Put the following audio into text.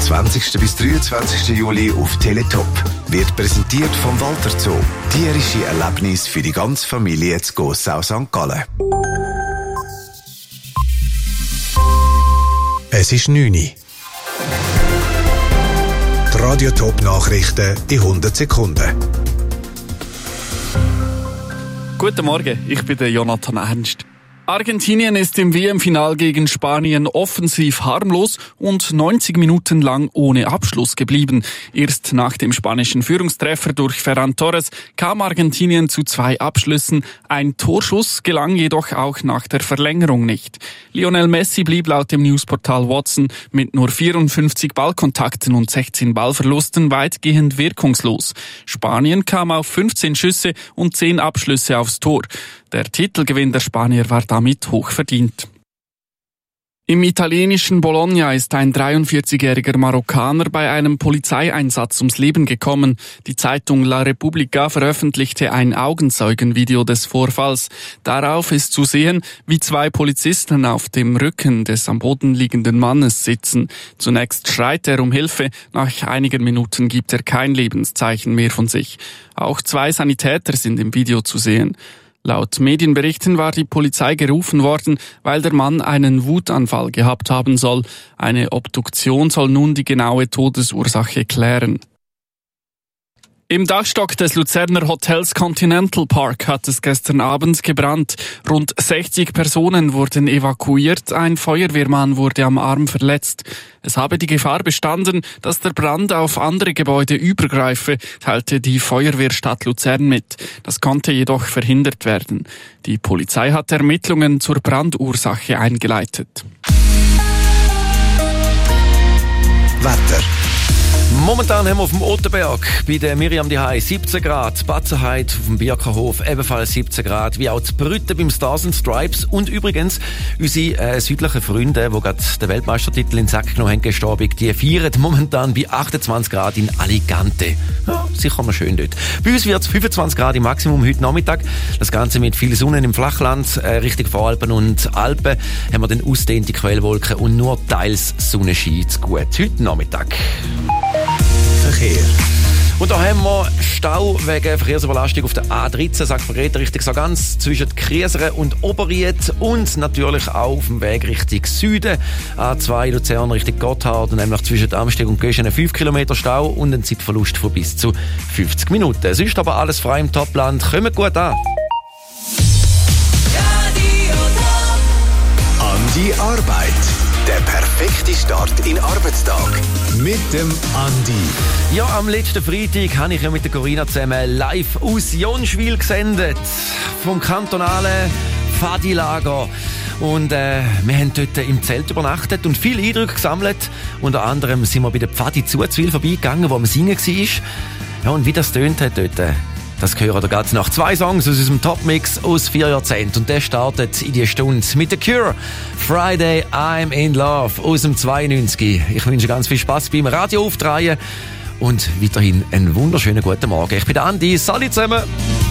20. bis 23. Juli auf Teletop. Wird präsentiert vom Walter Zoo. Tierische Erlebnis für die ganze Familie zu Gossau St. Gallen. Es ist 9 Uhr. Die Radio-Top-Nachrichten in 100 Sekunden. Guten Morgen, ich bin der Jonathan Ernst. Argentinien ist im WM-Final gegen Spanien offensiv harmlos und 90 Minuten lang ohne Abschluss geblieben. Erst nach dem spanischen Führungstreffer durch Ferran Torres kam Argentinien zu 2 Abschlüssen. Ein Torschuss gelang jedoch auch nach der Verlängerung nicht. Lionel Messi blieb laut dem Newsportal Watson mit nur 54 Ballkontakten und 16 Ballverlusten weitgehend wirkungslos. Spanien kam auf 15 Schüsse und 10 Abschlüsse aufs Tor. Der Titelgewinn der Spanier war damit hochverdient. Im italienischen Bologna ist ein 43-jähriger Marokkaner bei einem Polizeieinsatz ums Leben gekommen. Die Zeitung La Repubblica veröffentlichte ein Augenzeugenvideo des Vorfalls. Darauf ist zu sehen, wie 2 Polizisten auf dem Rücken des am Boden liegenden Mannes sitzen. Zunächst schreit er um Hilfe, nach einigen Minuten gibt er kein Lebenszeichen mehr von sich. Auch 2 Sanitäter sind im Video zu sehen. Laut Medienberichten war die Polizei gerufen worden, weil der Mann einen Wutanfall gehabt haben soll. Eine Obduktion soll nun die genaue Todesursache klären. Im Dachstock des Luzerner Hotels Continental Park hat es gestern Abend gebrannt. Rund 60 Personen wurden evakuiert, ein Feuerwehrmann wurde am Arm verletzt. Es habe die Gefahr bestanden, dass der Brand auf andere Gebäude übergreife, teilte die Feuerwehrstadt Luzern mit. Das konnte jedoch verhindert werden. Die Polizei hat Ermittlungen zur Brandursache eingeleitet. Wetter. Momentan haben wir auf dem Ottenberg bei der Miriam Dihai 17 Grad, Batzenheit auf dem Birkenhof ebenfalls 17 Grad, wie auch die Brütte beim Stars and Stripes und übrigens unsere südlichen Freunde, die gerade den Weltmeistertitel in den Sack genommen haben gestern Abend, die feiern momentan bei 28 Grad in Alicante. Ja, sicher mal schön dort. Bei uns wird es 25 Grad im Maximum heute Nachmittag. Das Ganze mit viel Sonne im Flachland, Richtung Voralpen und Alpen haben wir dann ausdehnte Quellwolken und nur teils Sonnenschein zu gut. Heute Nachmittag. Verkehr. Und da haben wir Stau wegen Verkehrsüberlastung auf der A13, sagt Vertreter Richtung Sargans, zwischen Krieseren und Oberried und natürlich auch auf dem Weg Richtung Süden. A2 Luzern Richtung Gotthard und nämlich zwischen Amsteg und Göschen 5 Kilometer Stau und ein Zeitverlust von bis zu 50 Minuten. Es ist aber alles frei im Topland. Kommt gut an. An die Arbeit. Der perfekte Start in den Arbeitstag. Mit dem Andi. Ja, am letzten Freitag habe ich ja mit der Corinna zusammen live aus Jonschwil gesendet. Vom kantonalen Fadi-Lager. Und wir haben dort im Zelt übernachtet und viele Eindrücke gesammelt. Unter anderem sind wir bei der Pfadi Zuzwil vorbeigegangen, wo am Singen war. Ja, und wie das tönt hat dort, das gehört gerade nach 2 Songs aus unserem Top-Mix aus 4 Jahrzehnten. Und der startet in die Stunde mit The Cure. Friday, I'm in Love aus dem 92. Ich wünsche ganz viel Spass beim Radio aufdrehen und weiterhin einen wunderschönen guten Morgen. Ich bin der Andi. Salut zusammen.